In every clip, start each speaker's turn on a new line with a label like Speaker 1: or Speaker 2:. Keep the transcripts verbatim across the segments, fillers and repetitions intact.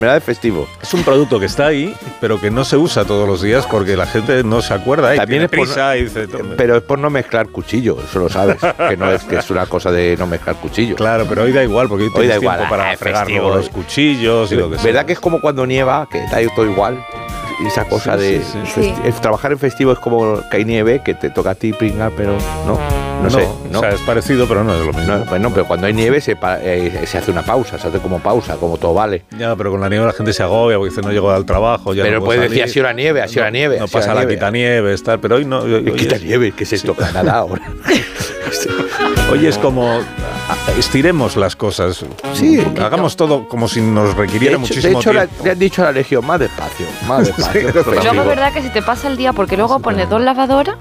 Speaker 1: mermelada de festivo.
Speaker 2: Es un producto que está ahí, pero que no se usa todos los días porque la gente no se acuerda.
Speaker 1: También
Speaker 2: tiene
Speaker 1: es por,
Speaker 2: prisa y dice,
Speaker 1: pero es por no mezclar cuchillos, eso lo sabes. Que no es que es una cosa de no mezclar cuchillos.
Speaker 2: Claro, pero hoy da igual porque hoy,
Speaker 1: hoy
Speaker 2: tienes
Speaker 1: da igual,
Speaker 2: tiempo para
Speaker 1: ah,
Speaker 2: fregar
Speaker 1: festivo,
Speaker 2: luego los cuchillos y lo que sea.
Speaker 1: ¿Verdad que es como cuando nieva, que da todo igual? Esa cosa
Speaker 2: sí,
Speaker 1: de
Speaker 2: sí, sí.
Speaker 1: Festi-
Speaker 3: Sí.
Speaker 1: trabajar en festivo es como que hay nieve, que te toca a ti pringar, pero no, no,
Speaker 2: No,
Speaker 1: sé. No.
Speaker 2: o sea, es parecido, pero no es lo mismo.
Speaker 1: No, pues no, pero cuando hay nieve se, pa- eh, se hace una pausa, se hace como pausa, como todo vale.
Speaker 2: Ya, pero con la nieve la gente se agobia porque dice no llego al trabajo. Ya
Speaker 1: Pero
Speaker 2: no puedo
Speaker 1: puedes decir,
Speaker 2: salir.
Speaker 1: ha sido la nieve, ha sido
Speaker 2: no,
Speaker 1: la nieve.
Speaker 2: No
Speaker 1: ha sido
Speaker 2: pasa
Speaker 1: la
Speaker 2: la
Speaker 1: nieve.
Speaker 2: quitanieves, tal, pero hoy no. Hoy, hoy
Speaker 1: Quita
Speaker 2: es,
Speaker 1: nieve, ¿qué es esto? Canadá ahora.
Speaker 2: hoy es como estiremos las cosas.
Speaker 1: Sí.
Speaker 2: Hagamos todo como si nos
Speaker 1: De
Speaker 2: requiriera
Speaker 1: hecho,
Speaker 2: muchísimo
Speaker 1: de hecho la-
Speaker 2: tiempo.
Speaker 1: le han dicho a la Legión, más despacio, más despacio.
Speaker 2: Sí,
Speaker 1: que es
Speaker 2: pero
Speaker 3: Luego
Speaker 1: festivo.
Speaker 3: es verdad que si te pasa el día, porque luego pones dos lavadoras,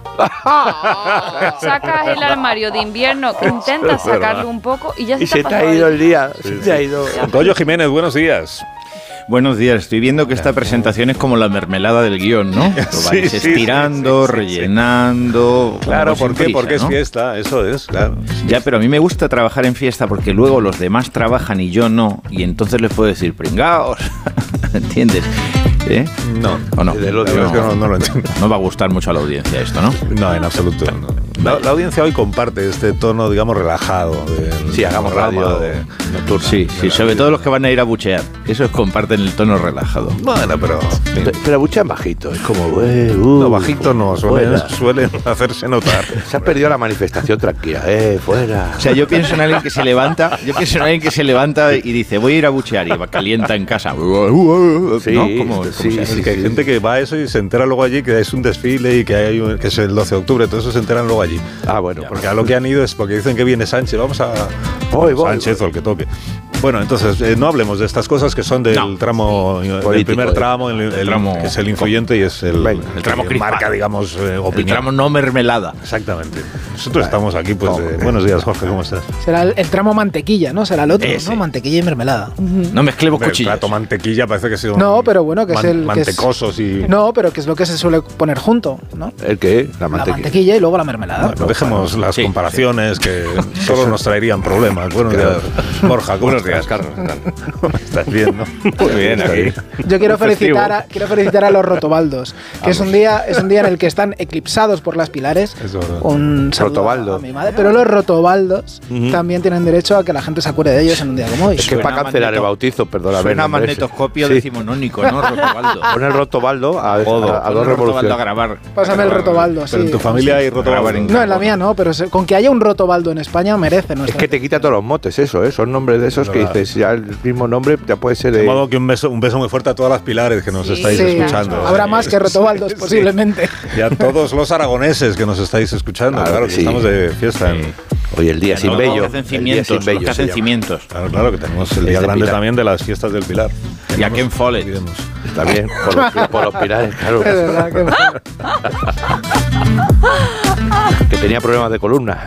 Speaker 3: sacas el armario de invierno, que intentas
Speaker 2: Es verdad.
Speaker 3: sacarlo un poco y ya se
Speaker 1: Y
Speaker 3: te
Speaker 1: se
Speaker 3: ha
Speaker 1: te ha
Speaker 3: pasado
Speaker 1: ido
Speaker 3: el
Speaker 1: el día, se te ha ido.
Speaker 2: Goyo Jiménez, buenos días.
Speaker 4: Buenos días, estoy viendo que esta presentación es como la mermelada del guión, ¿no? Lo
Speaker 2: Sí,
Speaker 4: vais
Speaker 2: sí,
Speaker 4: estirando,
Speaker 2: sí, sí, sí.
Speaker 4: rellenando...
Speaker 2: Claro,
Speaker 4: como
Speaker 2: ¿por
Speaker 4: sin
Speaker 2: qué?
Speaker 4: prisa,
Speaker 2: Porque es
Speaker 4: ¿no?
Speaker 2: fiesta, eso es, claro.
Speaker 4: Ya, pero a mí me gusta trabajar en fiesta porque luego los demás trabajan y yo no, y entonces les puedo decir, pringaos, ¿entiendes? ¿Eh?
Speaker 2: No,
Speaker 4: ¿O no?
Speaker 1: Desde lo
Speaker 2: la verdad es que no, no lo entiendo.
Speaker 4: No va a gustar mucho a la audiencia esto, ¿no?
Speaker 2: No, en absoluto. no. La, la audiencia hoy comparte este tono, digamos, relajado. Del
Speaker 1: Sí, hagamos
Speaker 2: programa
Speaker 1: radio
Speaker 2: de-
Speaker 1: nocturna.
Speaker 4: Sí, sí, sobre todo los que van a ir a buchear. Esos comparten el tono relajado.
Speaker 2: Bueno, pero... en fin.
Speaker 1: Pe- Pero buchean bajito, es como... eh, uh,
Speaker 2: No, bajito no, suelen,
Speaker 1: fuera.
Speaker 2: suelen hacerse notar.
Speaker 1: Se ha perdido la manifestación tranquila, eh, fuera.
Speaker 4: O sea, yo pienso en alguien que se levanta, yo pienso en alguien que se levanta y dice, voy a ir a buchear y va calienta en casa.
Speaker 1: Sí,
Speaker 4: ¿No? ¿Cómo-
Speaker 1: sí,
Speaker 4: cómo se hace?
Speaker 2: Es que hay gente que va a eso y se entera luego allí que es un desfile y que, hay un- que es el doce de octubre, todo eso se enteran luego allí.
Speaker 1: Ah, bueno.
Speaker 2: Porque a lo que han ido es porque dicen que viene Sánchez, vamos a...
Speaker 1: Voy, voy,
Speaker 2: Sánchez
Speaker 1: voy.
Speaker 2: o el que toque. Bueno, entonces, eh, no hablemos de estas cosas que son del
Speaker 4: No.
Speaker 2: tramo, del
Speaker 1: Político,
Speaker 2: primer
Speaker 1: eh.
Speaker 2: tramo, el, el-
Speaker 4: tramo-
Speaker 2: que es el influyente y es el,
Speaker 1: Venga,
Speaker 4: el tramo
Speaker 2: que
Speaker 4: crispado.
Speaker 2: marca, digamos, eh,
Speaker 4: El
Speaker 2: opinión.
Speaker 4: tramo no mermelada.
Speaker 2: Exactamente. Nosotros estamos aquí, pues,
Speaker 1: Vamos.
Speaker 2: eh, buenos días, Jorge, ¿cómo estás?
Speaker 5: Será el, el tramo mantequilla, ¿no? Será el otro,
Speaker 4: Ese.
Speaker 5: ¿no? Mantequilla y mermelada.
Speaker 4: No mezclemos
Speaker 2: Hombre, el
Speaker 4: cuchillos.
Speaker 2: plato mantequilla parece que ha sido
Speaker 5: No, pero bueno, que es el- que es-
Speaker 2: mantecosos y...
Speaker 5: No, pero que es lo que se suele poner junto, ¿no?
Speaker 1: ¿El qué? La
Speaker 5: La
Speaker 1: mantequilla.
Speaker 5: mantequilla y luego la mermelada.
Speaker 2: Bueno, dejemos las
Speaker 4: Sí,
Speaker 2: comparaciones que solo nos traerían problemas. Buenos días, Borja. ¿cómo
Speaker 4: Buenos días,
Speaker 2: estás? ¿Cómo estás bien, no?
Speaker 4: Muy bien,
Speaker 2: Está
Speaker 4: aquí.
Speaker 5: Yo quiero
Speaker 1: Festivo.
Speaker 5: felicitar, a, quiero felicitar a los rotobaldos, que es un día es un día en el que están eclipsados por las pilares.
Speaker 2: Es verdad.
Speaker 5: Un saludo
Speaker 1: Rotobaldo.
Speaker 5: a mi madre, pero los rotobaldos también tienen derecho a que la gente se acuerde de ellos en un día como hoy.
Speaker 1: Es que
Speaker 4: Suena
Speaker 1: para cancelar
Speaker 4: magneto-
Speaker 1: el bautizo, perdóname.
Speaker 4: Suena
Speaker 1: el nombre ese.
Speaker 4: magnetoscopio
Speaker 1: Sí.
Speaker 4: decimonónico, ¿no, Rotobaldo?
Speaker 1: Pon el rotobaldo a, a, a
Speaker 4: Pon
Speaker 1: dos
Speaker 4: el Rotobaldo a
Speaker 1: revoluciones.
Speaker 4: grabar.
Speaker 5: Pásame el rotobaldo, sí.
Speaker 2: Pero en tu familia hay rotobaldo.
Speaker 4: Grabar en-
Speaker 5: No, en la mía no, pero se- con que haya un rotobaldo en España merece
Speaker 1: Es
Speaker 5: nuestra.
Speaker 1: que te quita todos los motes, eso, ¿eh? Son nombres de esos
Speaker 2: Es
Speaker 1: que
Speaker 2: verdad.
Speaker 1: dices, ya el mismo nombre ya puede ser
Speaker 2: De
Speaker 1: de...
Speaker 2: modo que un beso, un beso muy fuerte a todas las pilares que nos
Speaker 3: Sí.
Speaker 2: estáis
Speaker 5: Sí,
Speaker 2: escuchando.
Speaker 5: habrá más que rotobaldos
Speaker 2: Sí.
Speaker 5: posiblemente.
Speaker 2: Y a todos los aragoneses que nos estáis escuchando.
Speaker 1: Claro
Speaker 2: Claro,
Speaker 1: que
Speaker 2: que
Speaker 1: sí.
Speaker 2: estamos de fiesta. En,
Speaker 1: Hoy el día sin
Speaker 4: Los
Speaker 1: bello.
Speaker 4: que hacen
Speaker 1: El día sin
Speaker 4: cimientos, los
Speaker 1: bello
Speaker 4: que
Speaker 1: se
Speaker 4: hacen
Speaker 1: llama.
Speaker 4: cimientos.
Speaker 2: claro, claro, que tenemos el
Speaker 1: Es
Speaker 2: día
Speaker 1: de
Speaker 2: grande
Speaker 1: Pilar.
Speaker 2: también de las fiestas del Pilar.
Speaker 4: Y a Ken Follett.
Speaker 2: Olvidemos.
Speaker 1: Está bien, por los, pi- por los pilares, claro.
Speaker 5: Es verdad que
Speaker 1: Que tenía problemas de columna.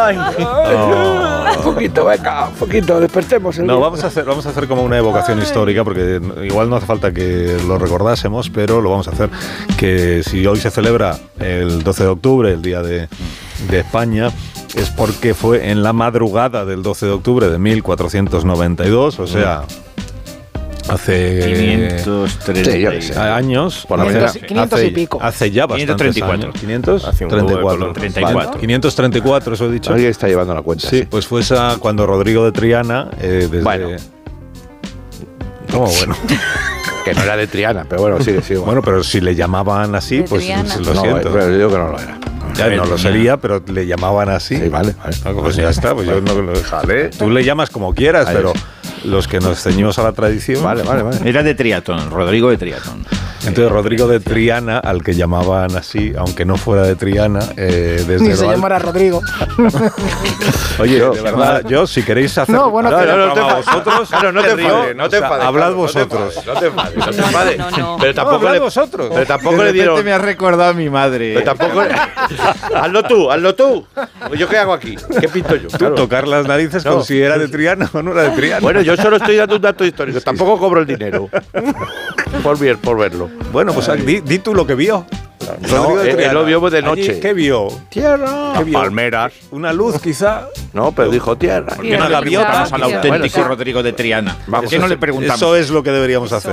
Speaker 1: Un poquito, venga, un poquito, despertemos el
Speaker 2: No,
Speaker 1: día.
Speaker 2: vamos a hacer, vamos a hacer como una evocación histórica, porque igual no hace falta que lo recordásemos, pero lo vamos a hacer. Que si hoy se celebra el doce de octubre, el día de, de España, es porque fue en la madrugada del doce de octubre de mil cuatrocientos noventa y dos, o sea, hace
Speaker 4: quinientos treinta.
Speaker 1: Sí, yo qué sé.
Speaker 2: años,
Speaker 1: Por la
Speaker 2: hace-
Speaker 5: quinientos, quinientos y
Speaker 2: hace-
Speaker 5: pico.
Speaker 2: Hace ya bastantes
Speaker 4: quinientos treinta y cuatro.
Speaker 2: años. ¿quinientos?
Speaker 4: Hace un
Speaker 2: treinta y
Speaker 4: huevo de
Speaker 2: cuatro.
Speaker 4: color, treinta y cuatro.
Speaker 2: Vale, quinientos treinta y cuatro, eso he dicho.
Speaker 1: Alguien está llevando la cuenta.
Speaker 2: Sí, pues fue esa cuando Rodrigo de Triana, eh, desde...
Speaker 1: Bueno.
Speaker 2: ¿Cómo bueno?
Speaker 1: Que no era de Triana, pero bueno, sigue, sigue.
Speaker 2: Bueno, pero si le llamaban así,
Speaker 3: De
Speaker 2: pues
Speaker 3: Triana.
Speaker 2: lo
Speaker 1: no,
Speaker 2: siento.
Speaker 1: pero yo digo que no lo era.
Speaker 2: Ya no lo sería, pero le llamaban así.
Speaker 1: Sí, vale, vale.
Speaker 2: Ah, pues ya está, pues yo no lo dejaré. Tú le llamas como quieras,
Speaker 1: Ahí
Speaker 2: pero
Speaker 1: es.
Speaker 2: los que nos ceñimos a la tradición.
Speaker 1: Vale, vale, vale.
Speaker 4: Era de triatlón, Rodrigo de triatlón.
Speaker 2: Entonces Rodrigo de Triana, al que llamaban así, aunque no fuera de Triana, eh, desde
Speaker 5: Ni se
Speaker 2: lo al-
Speaker 5: llamara Rodrigo.
Speaker 2: Oye,
Speaker 1: Yo,
Speaker 2: de verdad, yo si queréis hacer
Speaker 5: No, bueno,
Speaker 2: hacer
Speaker 5: pero-
Speaker 2: el
Speaker 1: no, no te
Speaker 2: programa
Speaker 1: enfades.
Speaker 2: vosotros,
Speaker 1: Claro, no te
Speaker 2: te digo,
Speaker 1: enfades, no te
Speaker 2: o sea,
Speaker 1: enfades,
Speaker 2: hablad
Speaker 1: Carlos,
Speaker 2: vosotros.
Speaker 1: No te enfades, no te
Speaker 3: No,
Speaker 1: enfades.
Speaker 3: no, no.
Speaker 1: Pero
Speaker 2: No,
Speaker 1: tampoco
Speaker 2: hablad
Speaker 1: le,
Speaker 2: vosotros.
Speaker 1: pero tampoco le dieron.
Speaker 4: me ha recordado a mi madre.
Speaker 1: Pero tampoco. Hazlo tú, hazlo tú. ¿Yo qué hago aquí? ¿Qué pinto yo?
Speaker 2: Tú
Speaker 1: Claro.
Speaker 2: tocar las narices
Speaker 1: No.
Speaker 2: con si era de Triana o no era de Triana.
Speaker 1: Bueno, yo solo estoy dando un dato histórico. Tampoco cobro el dinero. Por, ver, por verlo.
Speaker 2: Bueno, pues di, di tú lo que vio.
Speaker 1: No,
Speaker 2: Rodrigo de
Speaker 1: él,
Speaker 2: Triana.
Speaker 1: él lo vio de
Speaker 2: Allí,
Speaker 1: noche.
Speaker 2: ¿Qué vio?
Speaker 1: Tierra.
Speaker 2: ¿Qué vio?
Speaker 1: Palmeras.
Speaker 2: Una luz, quizá.
Speaker 1: No, pero dijo tierra.
Speaker 4: ¿Por qué no le
Speaker 3: gaviota.
Speaker 4: preguntamos al
Speaker 3: Bueno,
Speaker 4: auténtico
Speaker 1: sí.
Speaker 4: Rodrigo de Triana? ¿Por
Speaker 1: Vamos
Speaker 4: qué
Speaker 1: a
Speaker 4: no le
Speaker 1: hacer-
Speaker 4: preguntamos?
Speaker 2: Eso es lo que deberíamos hacer.